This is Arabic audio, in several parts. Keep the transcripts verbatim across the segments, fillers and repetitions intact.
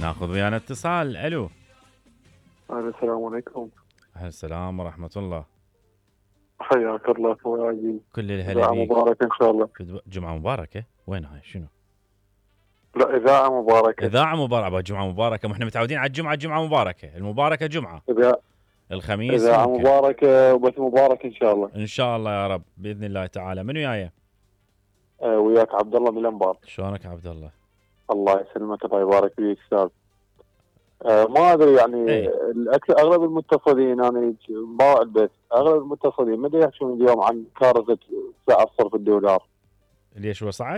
ناخذ ويانا اتصال. الو. السلام عليكم. أهلا السلام ورحمة الله. حياك الله اخوي عزيز. كل الهلا بيك. مبارك ان شاء الله. جمعة مباركة. وين هاي شنو؟ لا اذاعة مباركة. اذاعة مباركة. جمعة مباركة. احنا متعودين على الجمعة جمعة مباركة. المباركة جمعة. إذا الخميس اذاعة ممكن. مباركة وبث مبارك ان شاء الله. ان شاء الله يا رب باذن الله تعالى. من وياي؟ آه وياك عبد الله من الانبار. شلونك عبد الله؟ الله يسلمك الله يبارك فيك استاذ. آه ما ادري يعني ايه؟ الأكثر اغلب المتصلين انا باع البث اغلب المتصلين ما يحكون اليوم عن كارثة سعر صرف الدولار. ليش هو صعد؟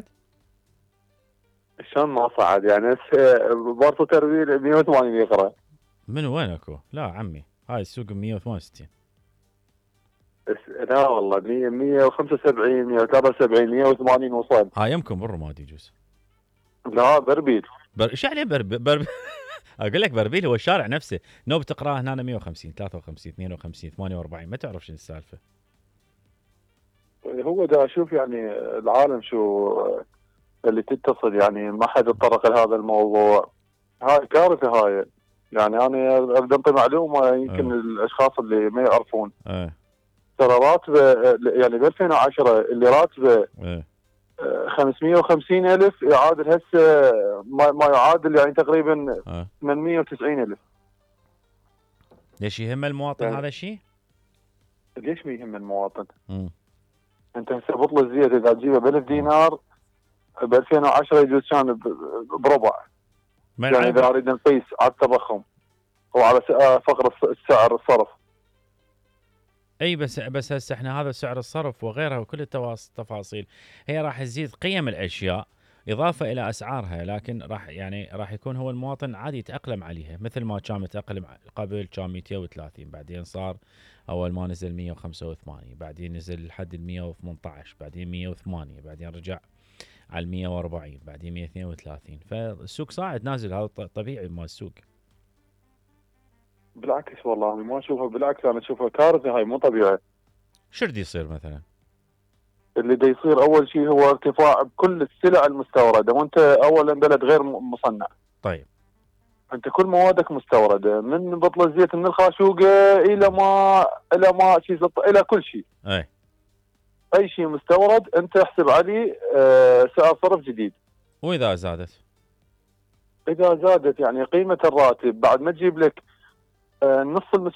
شلون ما صعد يعني بورصة تربيل مية وثمانين يقرا. من وينكو؟ لا عمي هاي السوق مية وثمانية وستين. لا والله مية مية وخمسة وسبعين مية وثلاثة وسبعين مية وثمانين وصل. هاي يمكن بالرماد يجوز. لا بربيل. بر... ايش يعني بربيل؟ بر... اقول لك بربيل هو الشارع نفسه. نوب تقراه هنا مية وخمسين ثلاثة وخمسين اثنين وخمسين ثمانية وأربعين ما تعرف شنو السالفه. هو دا اشوف يعني العالم شو اللي تتصل يعني ما حد يتطرق لهذا الموضوع. هاي كارثه هاي يعني انا اريد انطي معلومه يمكن أه. الاشخاص اللي ما يعرفون. أه. ترى راتبه يعني ب ألفين وعشرة اللي راتبه أه. خمسمية وخمسين ألف يعادل هسه ما, ما يعادل يعني تقريبا أه. ثمانمية وتسعين ألف. ليش يهم المواطن يعني هذا الشيء؟ ليش ما يهم المواطن؟ م. انت هسه بطل الزيت اذا تجيبه ب ألف دينار ب ألفين وعشرة يجوز كان بربع. يعني اذا اريد نقيس على التضخم وعلى فقر السعر الصرف. اي بس بس هسه احنا هذا سعر الصرف وغيرها وكل التفاصيل هي راح تزيد قيم الاشياء اضافه الى اسعارها، لكن راح يعني راح يكون هو المواطن عادي يتاقلم عليها مثل ما كان متاقلم قبل كان مئتين وثلاثين بعدين صار اول ما نزل مية وخمسة وثمانين بعدين نزل لحد ال مية وثمانية عشر بعدين مية وثمانية بعدين رجع على ال مية وأربعين بعدين مية واثنين وثلاثين. فالسوق صاعد نازل هذا طبيعي مال السوق. بالعكس والله انا ما اشوفها بالعكس انا اشوفها كارثه هاي مو طبيعي. شو بدي يصير مثلا؟ اللي دا يصير اول شيء هو ارتفاع بكل السلع المستورده وانت اولا بلد غير مصنع. طيب انت كل موادك مستورده من بطل الزيت من الخاشوقه الى ما الى ما شيء الى كل شيء. اي اي شيء مستورد انت احسب عليه آه سعر صرف جديد. واذا زادت؟ اذا زادت يعني قيمه الراتب بعد ما تجيب لك آه نص